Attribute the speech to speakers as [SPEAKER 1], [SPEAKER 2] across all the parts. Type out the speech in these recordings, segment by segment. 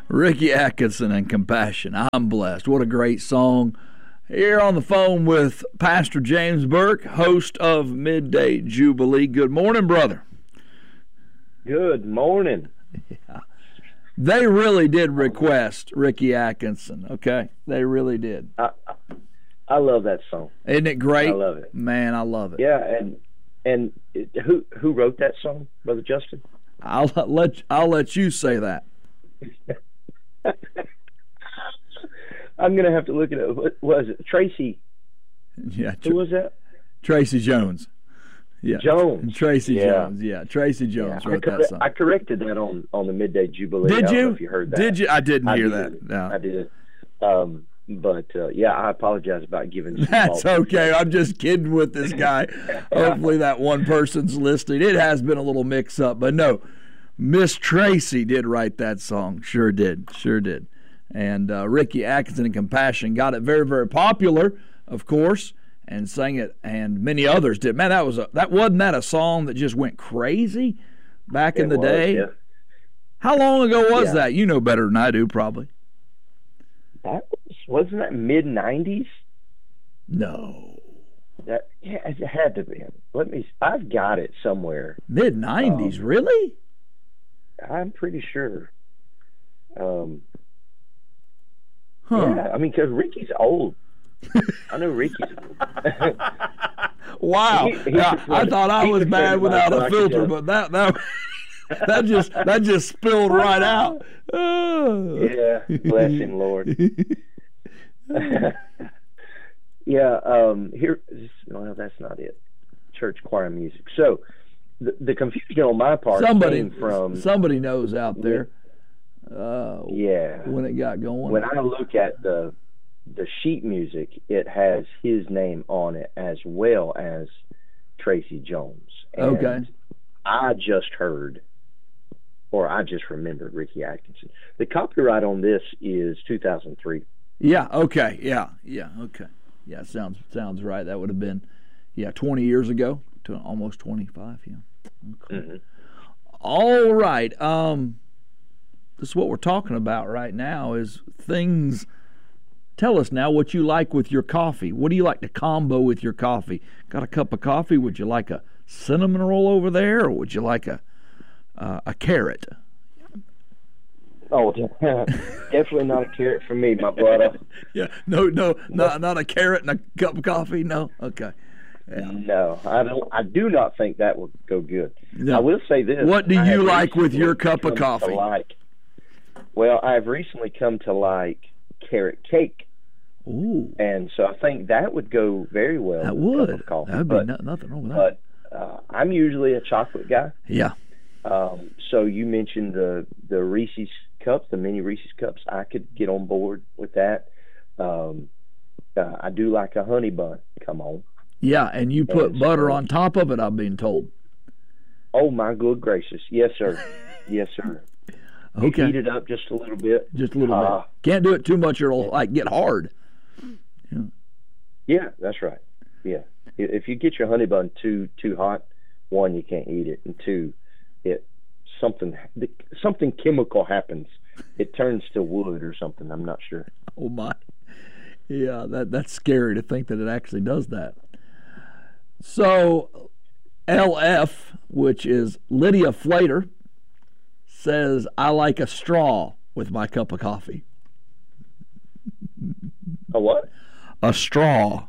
[SPEAKER 1] Ricky Atkinson and Compassion. I'm blessed. What a great song. Here on the phone with Pastor James Burke, host of Midday Jubilee. Good morning, brother.
[SPEAKER 2] Good morning.
[SPEAKER 1] Yeah. They really did request Ricky Atkinson, okay? They really did.
[SPEAKER 2] I love that song.
[SPEAKER 1] Isn't it great?
[SPEAKER 2] I love it.
[SPEAKER 1] Man, I love it.
[SPEAKER 2] Yeah, and who wrote that song, Brother Justin?
[SPEAKER 1] I'll let you say that.
[SPEAKER 2] I'm gonna have to look it up. What was it? Tracy.
[SPEAKER 1] Yeah.
[SPEAKER 2] Who was that?
[SPEAKER 1] Tracy Jones. Yeah.
[SPEAKER 2] Jones.
[SPEAKER 1] Tracy Jones. Yeah. Tracy Jones wrote that song.
[SPEAKER 2] I corrected that on the Midday Jubilee.
[SPEAKER 1] Did you?
[SPEAKER 2] I don't know if you heard that?
[SPEAKER 1] Did you? I didn't hear that. No.
[SPEAKER 2] I did. But I apologize about giving you
[SPEAKER 1] That's okay. I'm just kidding with this guy. Hopefully that one person's listening. It has been a little mix up, but no, Miss Tracy did write that song. Sure did. And Ricky Atkinson and Compassion got it very, very popular, of course, and sang it, and many others did. Man, wasn't that a song that just went crazy back in the day?
[SPEAKER 2] Yeah.
[SPEAKER 1] How long ago was that? You know better than I do, probably.
[SPEAKER 2] Wasn't that mid-90s?
[SPEAKER 1] No.
[SPEAKER 2] It had to be. I've got it somewhere.
[SPEAKER 1] Mid-90s, really?
[SPEAKER 2] I'm pretty sure.
[SPEAKER 1] Huh.
[SPEAKER 2] Yeah, I mean, because Ricky's old. I know Ricky's old.
[SPEAKER 1] Wow. I thought I was bad without a filter, but that just spilled right out. Oh.
[SPEAKER 2] Yeah, bless him, Lord. Yeah, well, that's not it. Church choir music. So the confusion on my part came from
[SPEAKER 1] somebody knows out there.
[SPEAKER 2] Yeah.
[SPEAKER 1] When it got going.
[SPEAKER 2] When I look at the sheet music, it has his name on it as well as Tracy Jones. And
[SPEAKER 1] okay.
[SPEAKER 2] I just remembered Ricky Atkinson. The copyright on this is 2003.
[SPEAKER 1] Yeah, okay. Yeah, okay. Yeah, sounds right. That would have been 20 years ago, to almost 25, yeah. Okay.
[SPEAKER 2] Mm-hmm.
[SPEAKER 1] All right. This is what we're talking about right now is things. Tell us now what you like with your coffee. What do you like to combo with your coffee? Got a cup of coffee? Would you like a cinnamon roll over there, or would you like a carrot?
[SPEAKER 2] Oh, definitely not a carrot for me, my brother.
[SPEAKER 1] Yeah, no, not a carrot and a cup of coffee. No, okay. Yeah.
[SPEAKER 2] No, I don't. I do not think that would go good.
[SPEAKER 1] No.
[SPEAKER 2] I will say this.
[SPEAKER 1] What do you like with your cup of coffee?
[SPEAKER 2] Well, I've recently come to like carrot cake.
[SPEAKER 1] Ooh.
[SPEAKER 2] And so I think that would go very well.
[SPEAKER 1] That
[SPEAKER 2] with
[SPEAKER 1] would.
[SPEAKER 2] A cup of coffee.
[SPEAKER 1] That would be nothing wrong with that.
[SPEAKER 2] But I'm usually a chocolate guy.
[SPEAKER 1] Yeah.
[SPEAKER 2] So you mentioned the Reese's cups, the mini Reese's cups. I could get on board with that. I do like a honey bun. Come on.
[SPEAKER 1] Yeah, and you put butter on top of it, I'm being told.
[SPEAKER 2] Oh, my good gracious. Yes, sir. Yes, sir.
[SPEAKER 1] Okay.
[SPEAKER 2] Heat it up just a little bit.
[SPEAKER 1] Just a little bit. Can't do it too much or it'll get hard.
[SPEAKER 2] Yeah, that's right. Yeah. If you get your honey bun too hot, one, you can't eat it, and two, something chemical happens. It turns to wood or something. I'm not sure.
[SPEAKER 1] Oh my. Yeah, that's scary to think that it actually does that. So, LF, which is Lydia Flater, says, I like a straw with my cup of coffee.
[SPEAKER 2] A what?
[SPEAKER 1] A straw.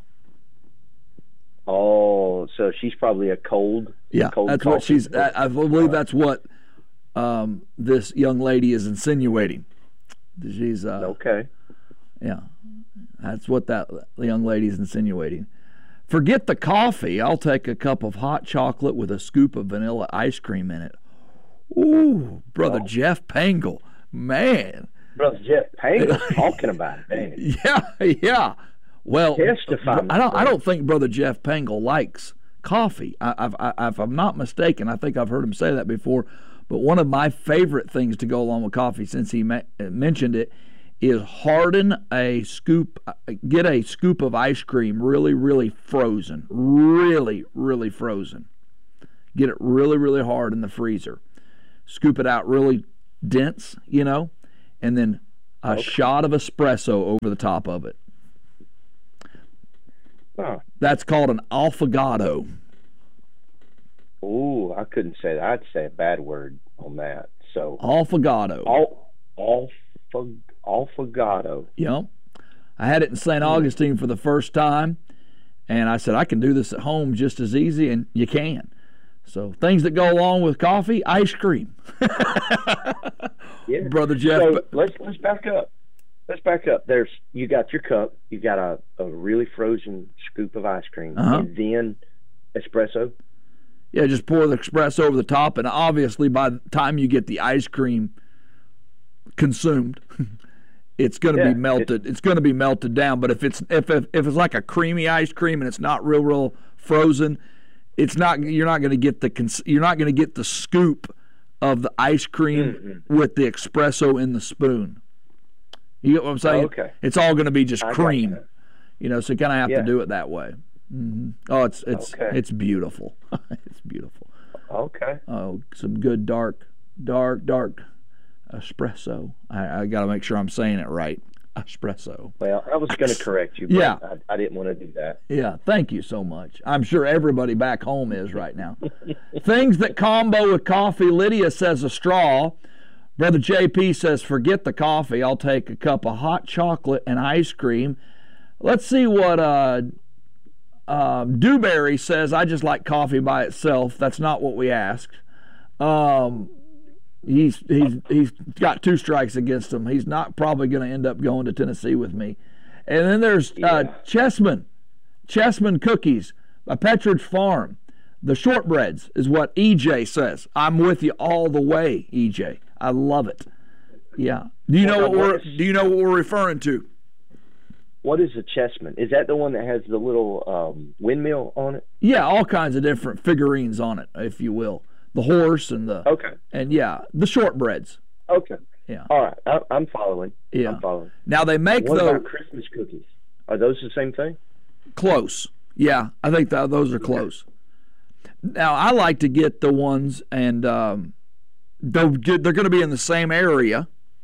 [SPEAKER 2] Oh, so she's probably a cold.
[SPEAKER 1] Yeah, that's what she's. I believe that's what this young lady is insinuating. She's
[SPEAKER 2] okay.
[SPEAKER 1] Yeah, that's what that young lady is insinuating. Forget the coffee. I'll take a cup of hot chocolate with a scoop of vanilla ice cream in it. Ooh, Brother Jeff Pangle, man.
[SPEAKER 2] Brother Jeff Pangle talking about it, man.
[SPEAKER 1] Yeah. Well,
[SPEAKER 2] testify.
[SPEAKER 1] I don't think Brother Jeff Pangle likes coffee. If I'm not mistaken, I think I've heard him say that before. But one of my favorite things to go along with coffee, since he mentioned it, is get a scoop of ice cream really, really frozen. Really, really frozen. Get it really, really hard in the freezer. Scoop it out really dense, and then a shot of espresso over the top of it.
[SPEAKER 2] Huh.
[SPEAKER 1] That's called an affogato.
[SPEAKER 2] Ooh, I couldn't say that. I'd say a bad word on that. So
[SPEAKER 1] Affogato.
[SPEAKER 2] Affogato.
[SPEAKER 1] Yep. I had it in St. Augustine for the first time, and I said, I can do this at home just as easy, and you can. So things that go along with coffee, ice cream.
[SPEAKER 2] Yeah.
[SPEAKER 1] Brother Jeff.
[SPEAKER 2] So let's back up. Let's back up. You got your cup. You got a really frozen scoop of ice cream, and then espresso.
[SPEAKER 1] Yeah, just pour the espresso over the top, and obviously by the time you get the ice cream consumed, it's going to be melted. It's going to be melted down. But if it's like a creamy ice cream and it's not real frozen, it's not. You're not going to get the scoop of the ice cream with the espresso in the spoon. You get what I'm saying?
[SPEAKER 2] Okay.
[SPEAKER 1] It's all going to be just cream. So you kind of have to do it that way. Mm-hmm. Oh, it's beautiful. It's beautiful.
[SPEAKER 2] Okay.
[SPEAKER 1] Oh, some good dark espresso. I got to make sure I'm saying it right. Espresso.
[SPEAKER 2] Well, I was going to correct you, but I didn't want to do that.
[SPEAKER 1] Yeah, thank you so much. I'm sure everybody back home is right now. Things that combo with coffee. Lydia says a straw. Brother JP says, forget the coffee. I'll take a cup of hot chocolate and ice cream. Let's see what Dewberry says. I just like coffee by itself. That's not what we asked. He's got 2 strikes against him. He's not probably going to end up going to Tennessee with me. And then there's Chessman cookies by Petridge Farm. The shortbreads is what EJ says. I'm with you all the way, EJ. I love it. Yeah. Do you know what we're referring to?
[SPEAKER 2] What is a Chessman? Is that the one that has the little windmill on it?
[SPEAKER 1] Yeah, all kinds of different figurines on it, if you will. The horse and the the shortbreads.
[SPEAKER 2] Okay.
[SPEAKER 1] Yeah.
[SPEAKER 2] All right. I'm following.
[SPEAKER 1] Yeah.
[SPEAKER 2] I'm following.
[SPEAKER 1] Now they make
[SPEAKER 2] What about Christmas cookies? Are those the same thing?
[SPEAKER 1] Close. Yeah, I think those are close. Now I like to get the ones, and they're going to be in the same area,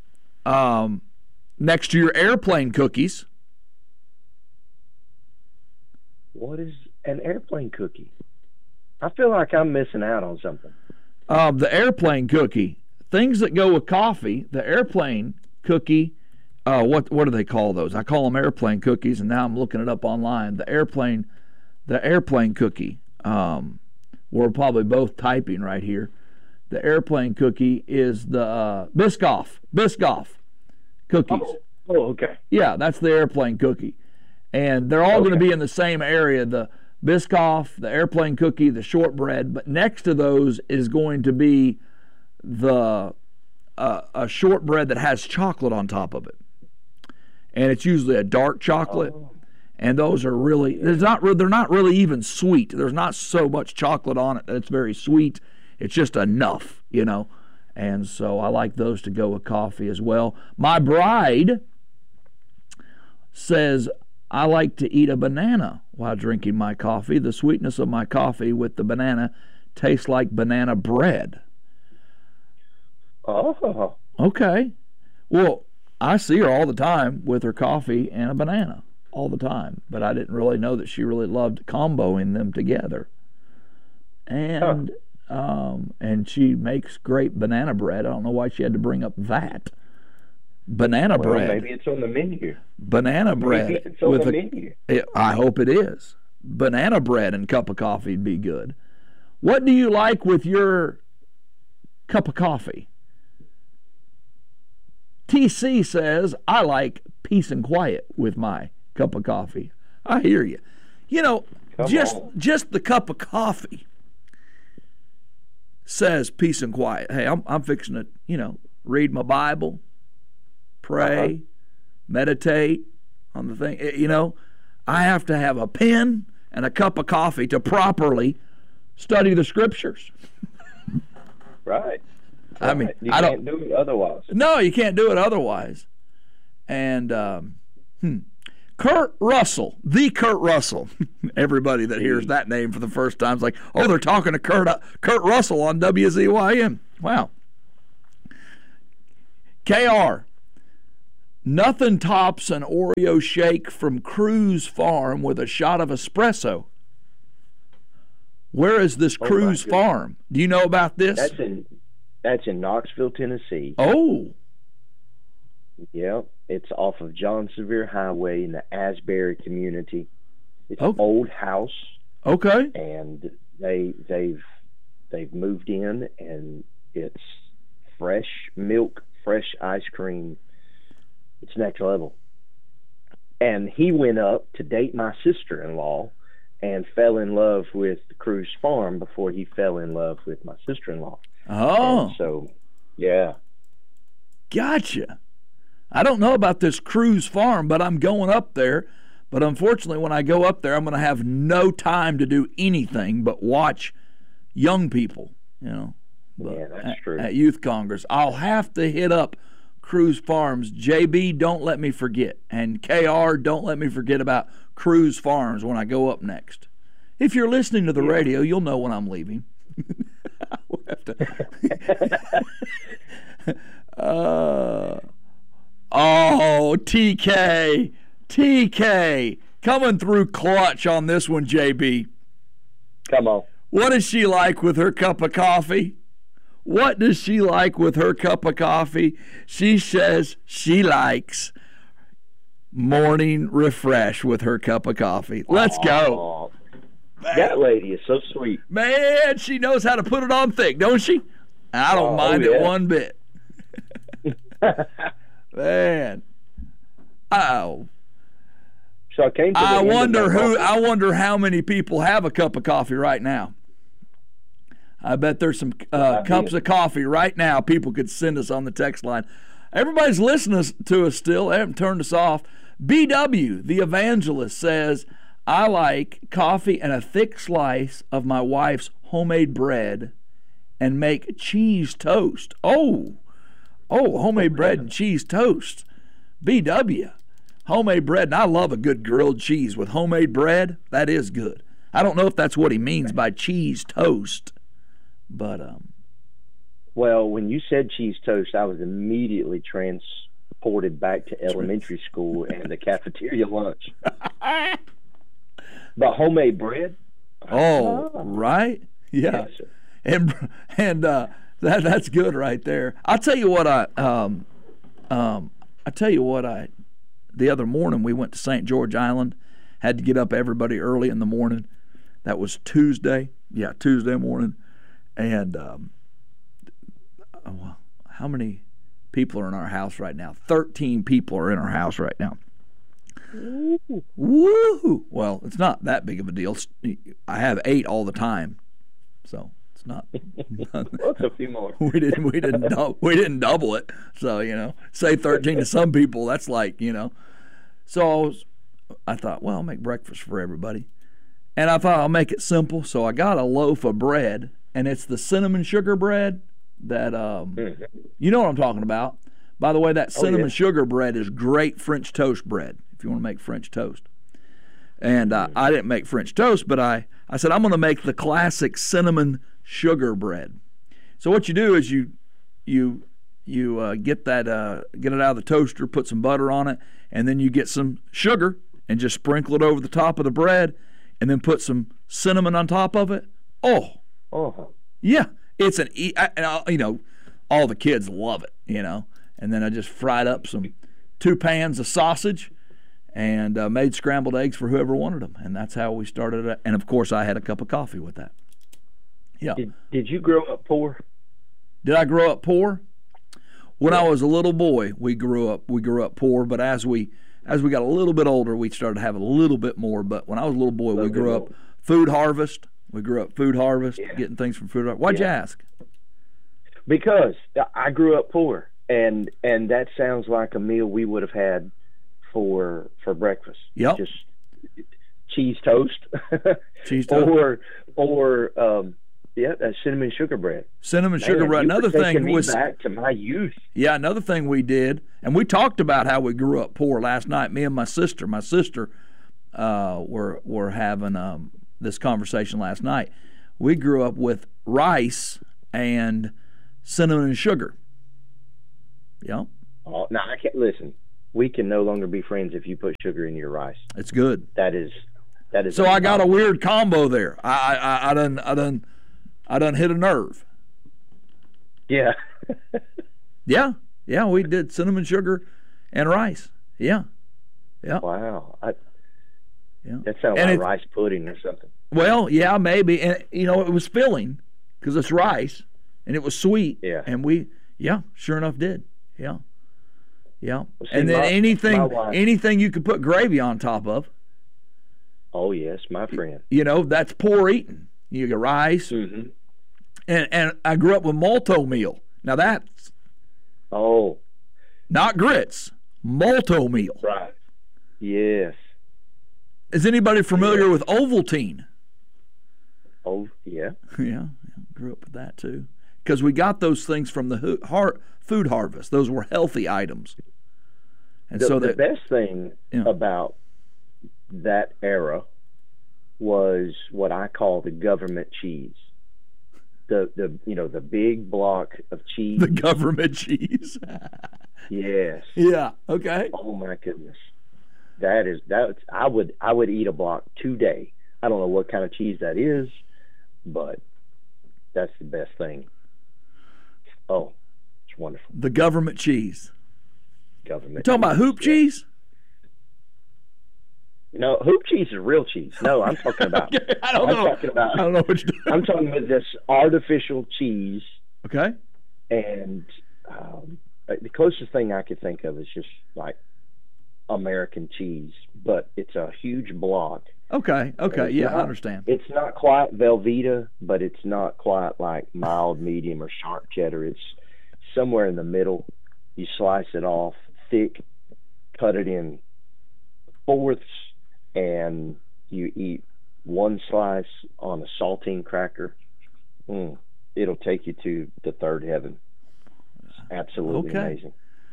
[SPEAKER 1] next to your airplane cookies.
[SPEAKER 2] What is an airplane cookie? I feel like I'm missing out on something.
[SPEAKER 1] The airplane cookie. Things that go with coffee. The airplane cookie. What do they call those? I call them airplane cookies, and now I'm looking it up online. The airplane cookie. We're probably both typing right here. The airplane cookie is the Biscoff cookies.
[SPEAKER 2] Oh, okay.
[SPEAKER 1] Yeah, that's the airplane cookie. And they're all going to be in the same area. The Biscoff, the airplane cookie, the shortbread. But next to those is going to be a shortbread that has chocolate on top of it. And it's usually a dark chocolate. Oh. And those are really, they're not really even sweet. There's not so much chocolate on it that it's very sweet. It's just enough, And so I like those to go with coffee as well. My bride says, I like to eat a banana while drinking my coffee. The sweetness of my coffee with the banana tastes like banana bread.
[SPEAKER 2] Oh.
[SPEAKER 1] Okay. Well, I see her all the time with her coffee and a banana. All the time. But I didn't really know that she really loved comboing them together. And and she makes great banana bread. I don't know why she had to bring up that. Banana bread.
[SPEAKER 2] Maybe it's on the menu.
[SPEAKER 1] Banana bread.
[SPEAKER 2] Maybe it's on the menu.
[SPEAKER 1] I hope it is. Banana bread and cup of coffee would be good. What do you like with your cup of coffee? TC says, I like peace and quiet with my cup of coffee. I hear you. Just the cup of coffee says peace and quiet. Hey, I'm fixing to, read my Bible, pray, meditate on the thing. I have to have a pen and a cup of coffee to properly study the scriptures.
[SPEAKER 2] Right.
[SPEAKER 1] I mean,
[SPEAKER 2] you can't do it otherwise.
[SPEAKER 1] No, you can't do it otherwise. And Kurt Russell, the Kurt Russell. Everybody that hears that name for the first time is like, oh, they're talking to Kurt Russell on WZYM. Wow. KR, Nothing tops an Oreo shake from Cruz Farm with a shot of espresso. Where is this Cruz Farm? Do you know about this?
[SPEAKER 2] That's in Knoxville, Tennessee.
[SPEAKER 1] Oh.
[SPEAKER 2] Yeah, it's off of John Sevier Highway in the Asbury community. It's an old house.
[SPEAKER 1] Okay.
[SPEAKER 2] And they've moved in, and it's fresh milk, fresh ice cream. It's next level. And he went up to date my sister-in-law and fell in love with Cruz Farm before he fell in love with my sister-in-law.
[SPEAKER 1] Oh.
[SPEAKER 2] And so, yeah.
[SPEAKER 1] Gotcha. I don't know about this Cruz Farm, but I'm going up there. But unfortunately, when I go up there, I'm going to have no time to do anything but watch young people,
[SPEAKER 2] Yeah, that's true.
[SPEAKER 1] At Youth Congress. I'll have to hit up Cruz Farms. JB, don't let me forget. And KR, don't let me forget about Cruz Farms when I go up next. If you're listening to the radio, you'll know when I'm leaving. We'll have to. TK, coming through clutch on this one, JB.
[SPEAKER 2] Come on.
[SPEAKER 1] What does she like with her cup of coffee? What does she like with her cup of coffee? She says she likes morning refresh with her cup of coffee. Let's go.
[SPEAKER 2] That lady is so sweet.
[SPEAKER 1] Man, she knows how to put it on thick, don't she? I don't mind it one bit. Man. Oh.
[SPEAKER 2] So I
[SPEAKER 1] wonder how many people have a cup of coffee right now. I bet there's some cups of coffee right now people could send us on the text line. Everybody's listening to us still. They haven't turned us off. BW, the evangelist, says, I like coffee and a thick slice of my wife's homemade bread and make cheese toast. Oh, homemade bread and cheese toast. BW, homemade bread. And I love a good grilled cheese with homemade bread. That is good. I don't know if that's what he means by cheese toast. But
[SPEAKER 2] well, when you said cheese toast, I was immediately transported back to elementary school and the cafeteria lunch. But homemade bread?
[SPEAKER 1] Right? Yeah. Yes, and that's good right there. I'll tell you what the other morning we went to St. George Island, had to get up everybody early in the morning. That was Tuesday. Yeah, Tuesday morning. And how many people are in our house right now? 13 people are in our house right now. Woo! Well, it's not that big of a deal. I have 8 all the time, so it's not.
[SPEAKER 2] What's a few more?
[SPEAKER 1] We didn't double it. So say 13 to some people. That's like So I thought, well, I'll make breakfast for everybody, and I thought I'll make it simple. So I got a loaf of bread. And it's the cinnamon sugar bread that, you know what I'm talking about. By the way, that cinnamon sugar bread is great French toast bread, if you want to make French toast. And I didn't make French toast, but I said, I'm going to make the classic cinnamon sugar bread. So what you do is you get it out of the toaster, put some butter on it, and then you get some sugar and just sprinkle it over the top of the bread, and then put some cinnamon on top of it. Oh, yeah, it's all the kids love it, And then I just fried up 2 pans of sausage and made scrambled eggs for whoever wanted them, and that's how we started it. And of course, I had a cup of coffee with that. Yeah.
[SPEAKER 2] Did you grow up poor?
[SPEAKER 1] Did I grow up poor? When I was a little boy, we grew up poor, but as we got a little bit older, we started having a little bit more. But when I was a little boy, we grew up food harvest. We grew up food harvest, getting things from food harvest. Why'd you ask?
[SPEAKER 2] Because I grew up poor, and that sounds like a meal we would have had for breakfast.
[SPEAKER 1] Yep.
[SPEAKER 2] Just cheese toast.
[SPEAKER 1] Cheese toast.
[SPEAKER 2] Or cinnamon sugar bread.
[SPEAKER 1] Cinnamon sugar bread. Another thing was
[SPEAKER 2] back to my youth.
[SPEAKER 1] Yeah, another thing we did, and we talked about how we grew up poor last night. Me and my sister. My sister were having this conversation last night. We grew up with rice and cinnamon and sugar. Yep.
[SPEAKER 2] Oh, now I can't listen. we can no longer be friends if you put sugar in your rice.
[SPEAKER 1] It's good.
[SPEAKER 2] That is.
[SPEAKER 1] So I got a weird combo there. I done hit a nerve.
[SPEAKER 2] Yeah.
[SPEAKER 1] Yeah. We did cinnamon sugar and rice. Yeah.
[SPEAKER 2] Wow.
[SPEAKER 1] Yeah.
[SPEAKER 2] That sounds like rice pudding or something.
[SPEAKER 1] Well, yeah, maybe. And it was filling because it's rice, and it was sweet.
[SPEAKER 2] Yeah.
[SPEAKER 1] And we, sure enough, did. Yeah.
[SPEAKER 2] Well, see,
[SPEAKER 1] and then anything you could put gravy on top of.
[SPEAKER 2] Oh yes, my friend.
[SPEAKER 1] That's poor eating. You get rice,
[SPEAKER 2] mm-hmm.
[SPEAKER 1] and I grew up with malto meal. Now that's not grits, malto meal.
[SPEAKER 2] Right. Yes.
[SPEAKER 1] Is anybody familiar with Ovaltine?
[SPEAKER 2] Oh yeah.
[SPEAKER 1] Yeah, grew up with that too. Because we got those things from the food harvest. Those were healthy items. And
[SPEAKER 2] the best thing about that era was what I call the government cheese. The big block of cheese.
[SPEAKER 1] The government cheese.
[SPEAKER 2] Yes.
[SPEAKER 1] Yeah. Okay.
[SPEAKER 2] Oh my goodness. I would eat a block today. I don't know what kind of cheese that is, but that's the best thing. Oh, it's wonderful.
[SPEAKER 1] The government cheese.
[SPEAKER 2] Government.
[SPEAKER 1] You're talking about hoop cheese?
[SPEAKER 2] No, hoop cheese is real cheese. No, I'm talking about.
[SPEAKER 1] I don't know what you're doing.
[SPEAKER 2] I'm talking about this artificial cheese.
[SPEAKER 1] Okay.
[SPEAKER 2] And the closest thing I could think of is just like American cheese, but it's a huge block.
[SPEAKER 1] Okay. Yeah, I understand.
[SPEAKER 2] It's not quite Velveeta, but it's not quite like mild, medium, or sharp cheddar. It's somewhere in the middle. You slice it off thick, cut it in fourths, and you eat one slice on a saltine cracker. It'll take you to the third heaven. It's absolutely amazing.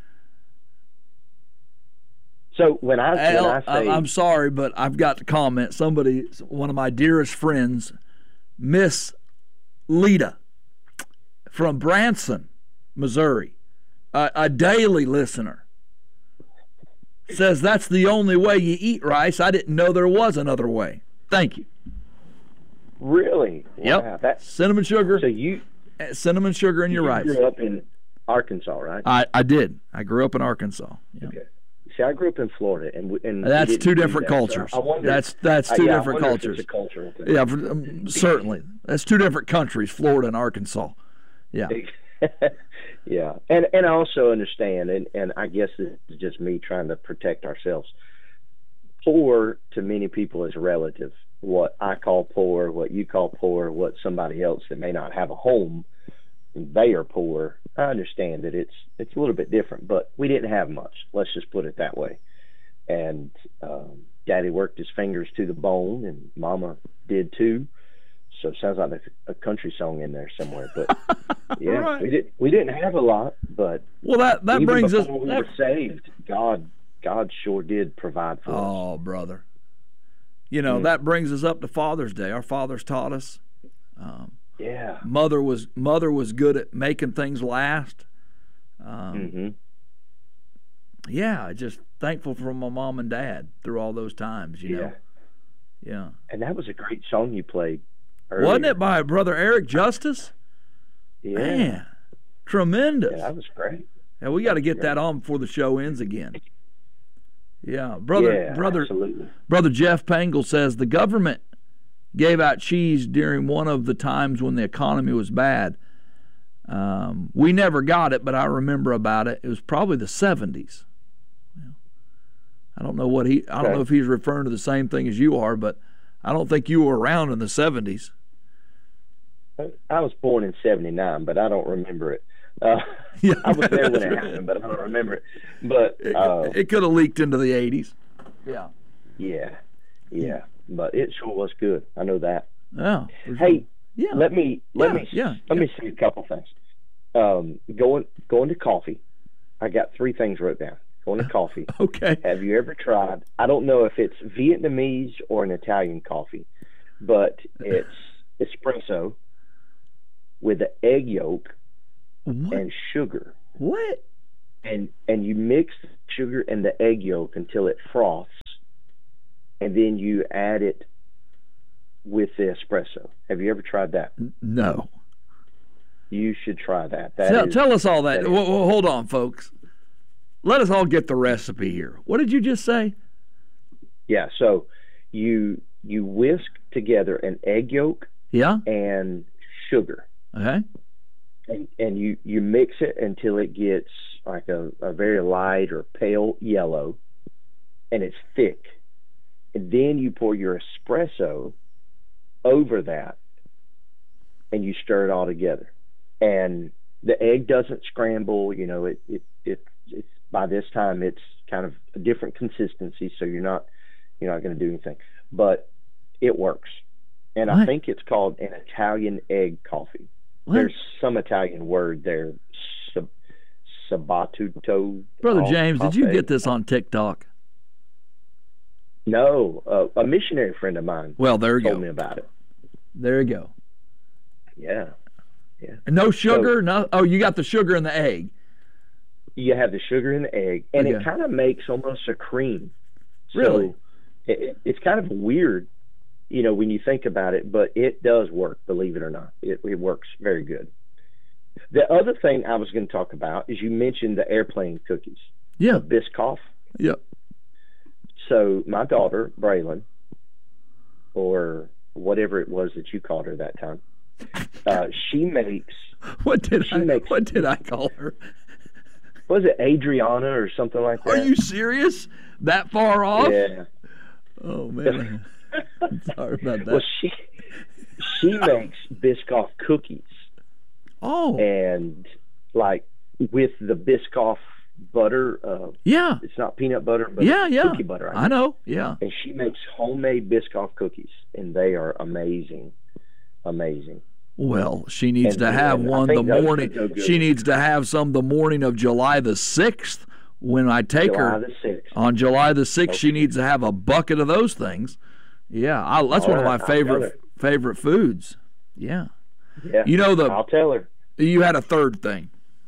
[SPEAKER 2] So when I say,
[SPEAKER 1] I'm sorry, but I've got to comment. One of my dearest friends, Miss Lita from Branson, Missouri, a daily listener, says that's the only way you eat rice. I didn't know there was another way. Thank you.
[SPEAKER 2] Really?
[SPEAKER 1] Yep.
[SPEAKER 2] Wow. That's
[SPEAKER 1] cinnamon sugar.
[SPEAKER 2] So
[SPEAKER 1] cinnamon sugar in your rice.
[SPEAKER 2] You grew up in Arkansas, right?
[SPEAKER 1] I did. I grew up in Arkansas. Yeah.
[SPEAKER 2] Okay. See, I grew up in Florida, and
[SPEAKER 1] that's two different cultures.
[SPEAKER 2] So I wonder,
[SPEAKER 1] that's two different cultures.
[SPEAKER 2] It's a cultural thing.
[SPEAKER 1] Yeah, certainly. That's two different countries, Florida and Arkansas. Yeah.
[SPEAKER 2] Yeah, and I also understand, and I guess this is just me trying to protect ourselves. Poor to many people is relative. What I call poor, what you call poor, what somebody else that may not have a home, they are poor. I understand that it's a little bit different, but we didn't have much. Let's just put it that way. And Daddy worked his fingers to the bone, and Mama did too. So it sounds like a country song in there somewhere. But yeah, right. we didn't have a lot, but
[SPEAKER 1] that brings us.
[SPEAKER 2] We were saved. God sure did provide for us.
[SPEAKER 1] Oh, brother. That brings us up to Father's Day. Our fathers taught us.
[SPEAKER 2] Yeah.
[SPEAKER 1] Mother was good at making things last. Yeah, just thankful for my mom and dad through all those times. You know. Yeah.
[SPEAKER 2] And that was a great song you played earlier.
[SPEAKER 1] Wasn't it by Brother Eric Justice?
[SPEAKER 2] Yeah.
[SPEAKER 1] Man, tremendous.
[SPEAKER 2] Yeah, that was great.
[SPEAKER 1] Yeah, we got to get that on before the show ends again. Yeah, brother,
[SPEAKER 2] absolutely.
[SPEAKER 1] Brother Jeff Pangle says the government gave out cheese during one of the times when the economy was bad. We never got it, but I remember about it. It was probably the 70s. I don't know if he's referring to the same thing as you are, but I don't think you were around in the 70s.
[SPEAKER 2] I was born in 79, but I don't remember it. I was there when it happened, but I don't remember it. But
[SPEAKER 1] it could have leaked into the 80s.
[SPEAKER 2] Yeah. But it sure was good. I know that.
[SPEAKER 1] Yeah.
[SPEAKER 2] Hey, let me say a couple things. Going to coffee. I got 3 things wrote down. Going to coffee.
[SPEAKER 1] Okay.
[SPEAKER 2] Have you ever tried? I don't know if it's Vietnamese or an Italian coffee, but it's espresso with the egg yolk and sugar.
[SPEAKER 1] What?
[SPEAKER 2] And you mix sugar and the egg yolk until it froths, and then you add it with the espresso. Have you ever tried that?
[SPEAKER 1] No.
[SPEAKER 2] You should try that.
[SPEAKER 1] Tell us all that. Well, hold on, folks. Let us all get the recipe here. What did you just say?
[SPEAKER 2] Yeah, so you whisk together an egg yolk and sugar.
[SPEAKER 1] Okay.
[SPEAKER 2] And you mix it until it gets like a very light or pale yellow, and it's thick. And then you pour your espresso over that, and you stir it all together. And the egg doesn't scramble. You know, it's by this time it's kind of a different consistency, so you're not going to do anything. But it works. And I think it's called an Italian egg coffee. What? There's some Italian word there, sabatuto.
[SPEAKER 1] Brother James, did you get this on TikTok?
[SPEAKER 2] No, a missionary friend of mine.
[SPEAKER 1] Well, there you
[SPEAKER 2] told me about it.
[SPEAKER 1] There you go.
[SPEAKER 2] Yeah.
[SPEAKER 1] And no sugar. You got the sugar in the egg.
[SPEAKER 2] You have the sugar in the egg, and it kind of makes almost a cream.
[SPEAKER 1] Really?
[SPEAKER 2] So it's kind of weird, when you think about it, but it does work, believe it or not. It works very good. The other thing I was going to talk about is you mentioned the airplane cookies.
[SPEAKER 1] Yeah.
[SPEAKER 2] Biscoff.
[SPEAKER 1] Yep.
[SPEAKER 2] So my daughter, Braylon, or whatever it was that you called her that time, she makes...
[SPEAKER 1] What did I call her?
[SPEAKER 2] Was it Adriana or something like that?
[SPEAKER 1] Are you serious? That far off?
[SPEAKER 2] Yeah.
[SPEAKER 1] Oh, man. Sorry about that.
[SPEAKER 2] Well, she makes Biscoff cookies.
[SPEAKER 1] Oh.
[SPEAKER 2] And, like, with the Biscoff butter.
[SPEAKER 1] Yeah.
[SPEAKER 2] It's not peanut butter, but cookie butter.
[SPEAKER 1] I know. Yeah.
[SPEAKER 2] And she makes homemade Biscoff cookies, and they are amazing. Amazing.
[SPEAKER 1] Well, she needs to have one the morning. She needs to have some the morning of July the 6th when I take her. On July the 6th, okay. She needs to have a bucket of those things. Yeah, that's one of my favorite foods. Yeah.
[SPEAKER 2] Yeah. I'll tell her.
[SPEAKER 1] You had a third thing.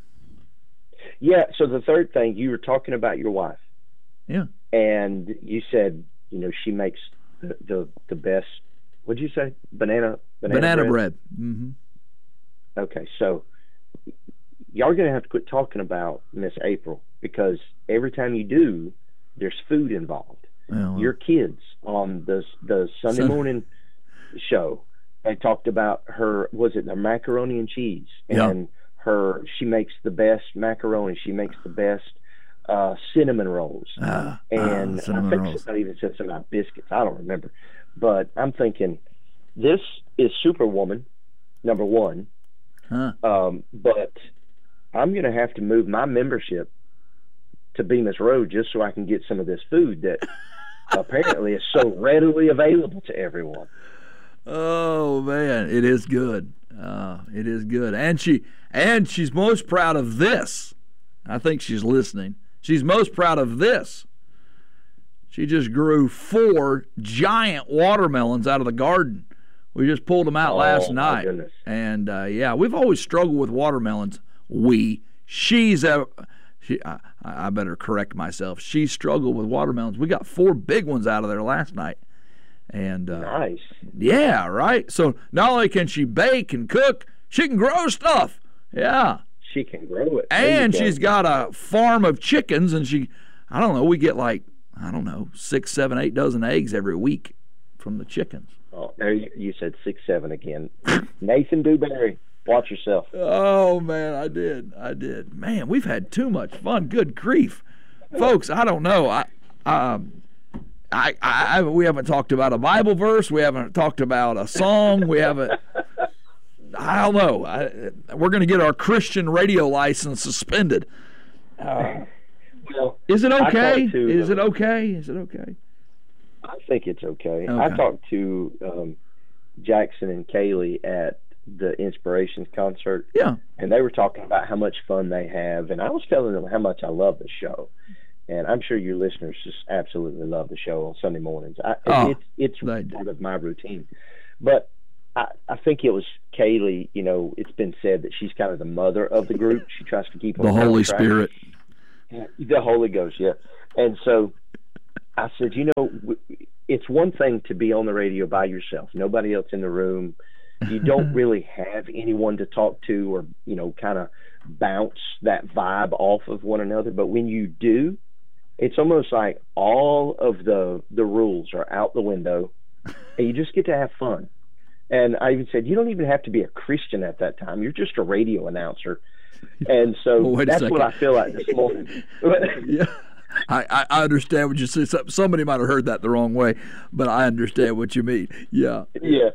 [SPEAKER 2] Yeah, so the third thing, you were talking about your wife.
[SPEAKER 1] Yeah.
[SPEAKER 2] And you said, she makes the best, what'd you say? Banana
[SPEAKER 1] bread. Mm-hmm.
[SPEAKER 2] Okay, so y'all are going to have to quit talking about Miss April, because every time you do, there's food involved.
[SPEAKER 1] Well,
[SPEAKER 2] your kids on the Sunday morning show, they talked about her, was it the macaroni and cheese? And she makes the best macaroni. She makes the best cinnamon rolls. And I think somebody even said something about biscuits. I don't remember. But I'm thinking, this is Superwoman, number one. But I'm going to have to move my membership to Bemis Road just so I can get some of this food that apparently is so readily available to everyone.
[SPEAKER 1] Oh, man, it is good. It is good. And she's most proud of this. I think she's listening. She's most proud of this. She just grew 4 giant watermelons out of the garden. We just pulled them out last night.
[SPEAKER 2] Goodness.
[SPEAKER 1] And, we've always struggled with watermelons. I better correct myself. She struggled with watermelons. We got 4 big ones out of there last night. And
[SPEAKER 2] nice.
[SPEAKER 1] Yeah, right? So not only can she bake and cook, she can grow stuff. Yeah.
[SPEAKER 2] She can grow it.
[SPEAKER 1] And she's got a farm of chickens, and we get 6, 7, 8 dozen eggs every week from the chickens.
[SPEAKER 2] Oh, there you said 6, 7 again. Nathan Dewberry, watch yourself.
[SPEAKER 1] Oh, man, I did. Man, we've had too much fun. Good grief. Folks, I don't know. We haven't talked about a Bible verse. We haven't talked about a song. We haven't. I don't know. We're going to get our Christian radio license suspended.
[SPEAKER 2] Well,
[SPEAKER 1] is it okay? Is it okay?
[SPEAKER 2] I think it's okay. I talked to Jackson and Kaylee at the Inspirations concert.
[SPEAKER 1] Yeah.
[SPEAKER 2] And they were talking about how much fun they have, and I was telling them how much I love the show. And I'm sure your listeners just absolutely love the show on Sunday mornings. It's part of my routine. But I think it was Kaylee, it's been said that she's kind of the mother of the group. She tries to keep
[SPEAKER 1] the Holy Spirit.
[SPEAKER 2] The Holy Ghost, yeah. And so I said, it's one thing to be on the radio by yourself, nobody else in the room. You don't really have anyone to talk to or, kind of bounce that vibe off of one another. But when you do, it's almost like all of the rules are out the window and you just get to have fun. And I even said, you don't even have to be a Christian at that time. You're just a radio announcer. And so that's what I feel like this morning.
[SPEAKER 1] Yeah. I understand what you say. Somebody might have heard that the wrong way, but I understand what you mean. Yeah.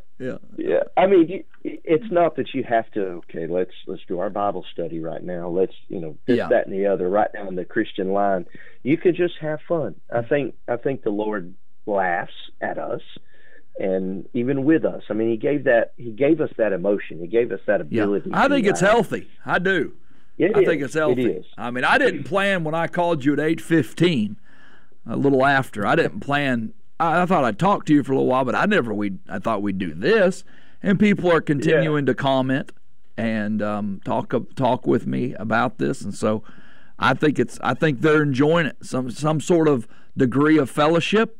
[SPEAKER 2] I mean, it's not that you have to. Okay, let's do our Bible study right now. Let's this, that, and the other, right down the Christian line. You can just have fun. I think the Lord laughs at us, and even with us. I mean, He gave us that emotion. He gave us that ability.
[SPEAKER 1] I think it's healthy. I do. I think it's healthy.
[SPEAKER 2] It is.
[SPEAKER 1] I mean, I didn't plan when I called you at 8:15, a little after. I didn't plan. I thought I'd talk to you for a little while, but I thought we'd do this. And people are continuing to comment and talk with me about this, and so I think they're enjoying it. Some sort of degree of fellowship,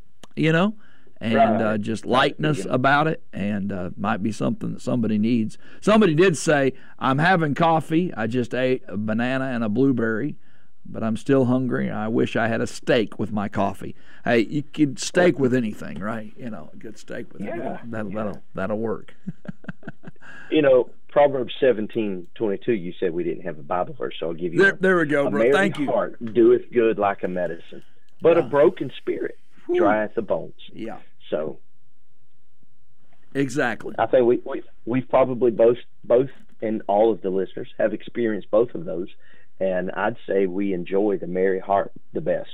[SPEAKER 1] and just lightness about it, and might be something that somebody needs. Somebody did say, I'm having coffee. I just ate a banana and a blueberry, but I'm still hungry. I wish I had a steak with my coffee. Hey, you can steak with anything, right? A good steak with anything. That'll work.
[SPEAKER 2] Proverbs 17:22, you said we didn't have a Bible verse, so I'll give you
[SPEAKER 1] there we go, bro. Thank you.
[SPEAKER 2] A merry heart doeth good like a medicine, but a broken spirit drieth the bones.
[SPEAKER 1] Yeah.
[SPEAKER 2] So
[SPEAKER 1] exactly.
[SPEAKER 2] I think we've probably both and all of the listeners have experienced both of those, and I'd say we enjoy the merry heart the best.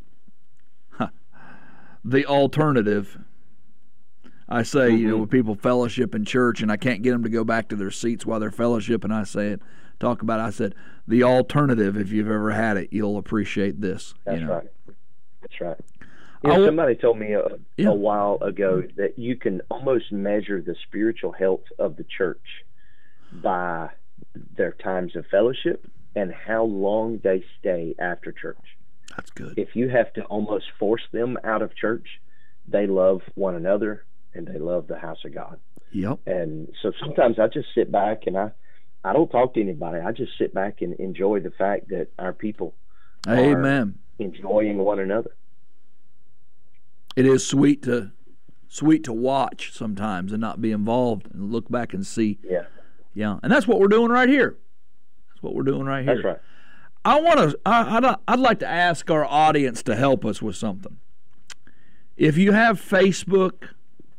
[SPEAKER 1] The alternative, I say, when people fellowship in church and I can't get them to go back to their seats while they're fellowshipping, I said, I said, the alternative, if you've ever had it, you'll appreciate this.
[SPEAKER 2] That's right. That's right. Somebody told me a while ago that you can almost measure the spiritual health of the church by their times of fellowship and how long they stay after church.
[SPEAKER 1] That's good.
[SPEAKER 2] If you have to almost force them out of church, they love one another and they love the house of God.
[SPEAKER 1] Yep.
[SPEAKER 2] And so sometimes I just sit back and I don't talk to anybody. I just sit back and enjoy the fact that our people are enjoying one another.
[SPEAKER 1] It is sweet to watch sometimes and not be involved and look back and see. Yeah. And that's what we're doing right here.
[SPEAKER 2] That's right.
[SPEAKER 1] I'd like to ask our audience to help us with something. If you have Facebook,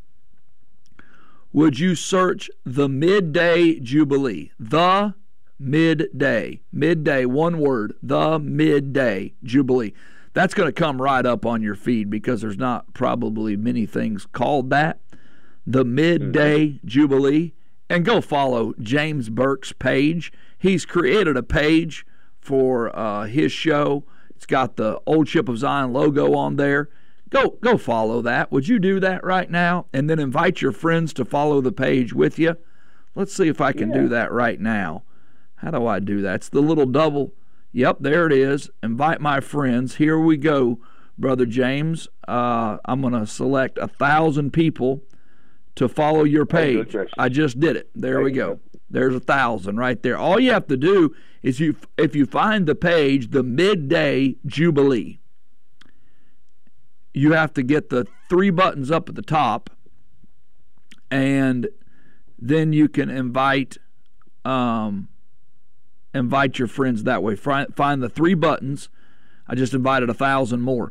[SPEAKER 1] would you search the Midday Jubilee? The Midday, one word, the Midday Jubilee. That's going to come right up on your feed because there's not probably many things called that. The Midday Jubilee. And go follow James Burke's page. He's created a page for his show. It's got the Old Ship of Zion logo on there. Go follow that. Would you do that right now? And then invite your friends to follow the page with you. Let's see if I can do that right now. How do I do that? It's the little double. Yep, there it is. Invite my friends. Here we go, Brother James. I'm going to select 1,000 people to follow your page. I just did it. There we go. There's 1,000 right there. All you have to do is if you find the page, the Midday Jubilee, you have to get the 3 buttons up at the top, and then you can invite your friends that way. Find the 3 buttons. I just invited 1,000 more.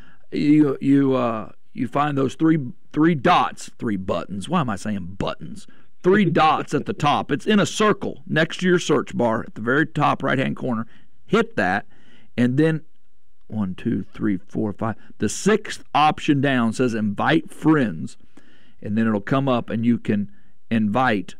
[SPEAKER 1] You find those three dots, 3 buttons. Why am I saying buttons? 3 dots at the top. It's in a circle next to your search bar at the very top right-hand corner. Hit that, and then 1, 2, 3, 4, 5. The 6th option down says invite friends, and then it'll come up and you can invite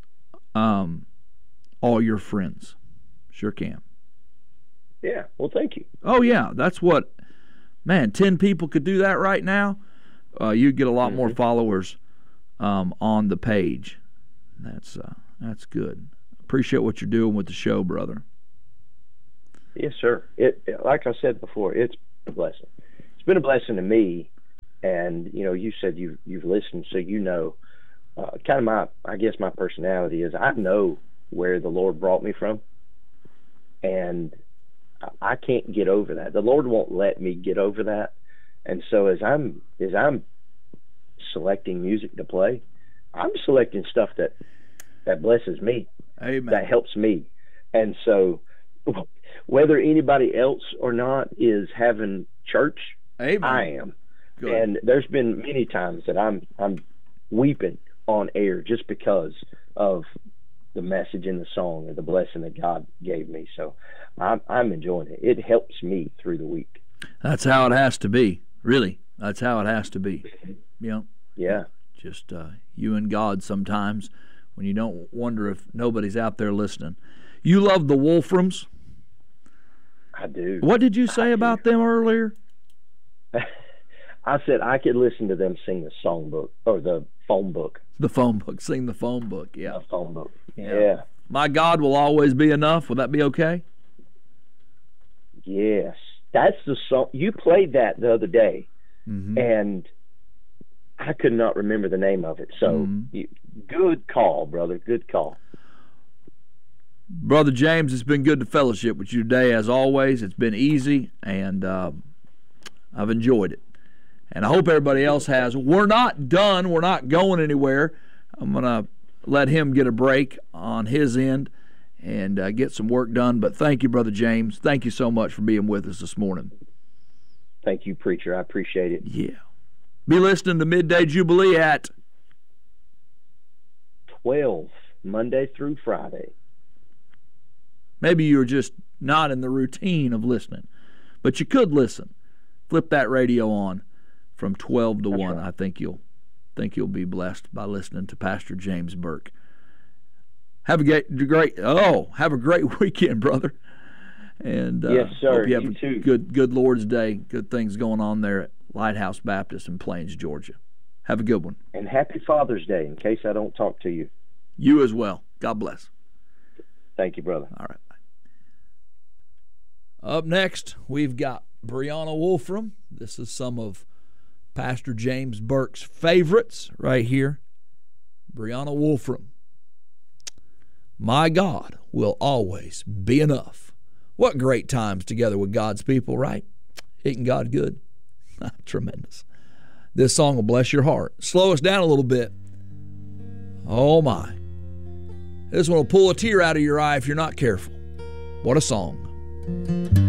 [SPEAKER 1] all your friends. Sure can.
[SPEAKER 2] Yeah, well, thank you.
[SPEAKER 1] Oh, yeah, that's what, 10 people could do that right now. You'd get a lot more followers on the page. That's good. Appreciate what you're doing with the show, brother.
[SPEAKER 2] Yes, sir. Like I said before, it's a blessing. It's been a blessing to me, and you said you've listened, so kind of my personality is I know where the Lord brought me from, and I can't get over that. The Lord won't let me get over that, and so as I'm selecting music to play, I'm selecting stuff that blesses me,
[SPEAKER 1] Amen.
[SPEAKER 2] That helps me, and so whether anybody else or not is having church,
[SPEAKER 1] Amen.
[SPEAKER 2] I am.
[SPEAKER 1] Good.
[SPEAKER 2] And there's been many times that I'm weeping on air just because of the message in the song or the blessing that God gave me. So I'm enjoying it. It helps me through the week.
[SPEAKER 1] That's how it has to be. Really, that's how it has to be.
[SPEAKER 2] Yeah.
[SPEAKER 1] Just you and God sometimes, when you don't wonder if nobody's out there listening. You love the Wolframs?
[SPEAKER 2] I do.
[SPEAKER 1] What did you say about them earlier?
[SPEAKER 2] I said I could listen to them sing the songbook or the phone book.
[SPEAKER 1] The phone book. Sing the phone book. Yeah.
[SPEAKER 2] The phone book. Yeah.
[SPEAKER 1] My God will always be enough. Will that be okay?
[SPEAKER 2] Yes. That's the song. You played that the other day, and I could not remember the name of it. So good call, brother. Good call.
[SPEAKER 1] Brother James, it's been good to fellowship with you today, as always. It's been easy, and I've enjoyed it. And I hope everybody else has. We're not done. We're not going anywhere. I'm going to let him get a break on his end and get some work done. But thank you, Brother James. Thank you so much for being with us this morning.
[SPEAKER 2] Thank you, preacher. I appreciate it.
[SPEAKER 1] Yeah. Be listening to Midday Jubilee at
[SPEAKER 2] 12, Monday through Friday.
[SPEAKER 1] Maybe you're just not in the routine of listening, but you could listen. Flip that radio on from 12 to 1. Right. I think you'll be blessed by listening to Pastor James Burke. Have a great weekend, brother. And
[SPEAKER 2] yes, sir.
[SPEAKER 1] Hope you have
[SPEAKER 2] you
[SPEAKER 1] a
[SPEAKER 2] too.
[SPEAKER 1] good Lord's Day. Good things going on there at Lighthouse Baptist in Plains, Georgia. Have a good one.
[SPEAKER 2] And happy Father's Day, in case I don't talk to you.
[SPEAKER 1] You as well. God bless.
[SPEAKER 2] Thank you, brother.
[SPEAKER 1] All right. Up next, we've got Brianna Wolfram. This is some of Pastor James Burke's favorites right here. Brianna Wolfram. My God will always be enough. What great times together with God's people, right? Ain't God good? Tremendous. This song will bless your heart. Slow us down a little bit. Oh my. This one will pull a tear out of your eye if you're not careful. What a song.